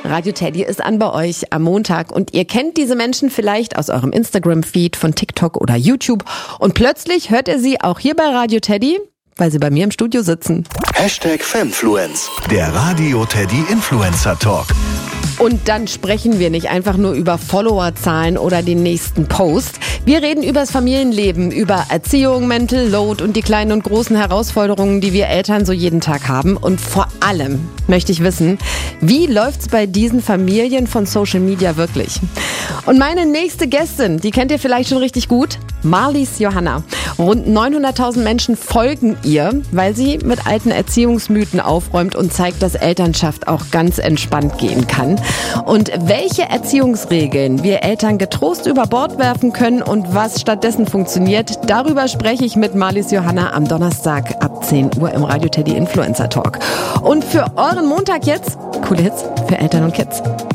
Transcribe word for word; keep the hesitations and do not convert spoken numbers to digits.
Radio Teddy ist an bei euch am Montag und ihr kennt diese Menschen vielleicht aus eurem Instagram-Feed, von TikTok oder YouTube und plötzlich hört ihr sie auch hier bei Radio Teddy, weil sie bei mir im Studio sitzen. Hashtag Femfluence, der Radio Teddy Influencer Talk. Und dann sprechen wir nicht einfach nur über Followerzahlen oder den nächsten Post. Wir reden über das Familienleben, über Erziehung, Mental Load und die kleinen und großen Herausforderungen, die wir Eltern so jeden Tag haben. Und vor allem möchte ich wissen, wie läuft's bei diesen Familien von Social Media wirklich? Und meine nächste Gästin, die kennt ihr vielleicht schon richtig gut, Marlies Johanna. Rund neunhunderttausend Menschen folgen ihr, weil sie mit alten Erziehungsmythen aufräumt und zeigt, dass Elternschaft auch ganz entspannt gehen kann. Und welche Erziehungsregeln wir Eltern getrost über Bord werfen können und was stattdessen funktioniert, darüber spreche ich mit Marlies Johanna am Donnerstag ab zehn Uhr im Radio Teddy Influencer Talk. Und für euren Montag jetzt, coole Hits für Eltern und Kids.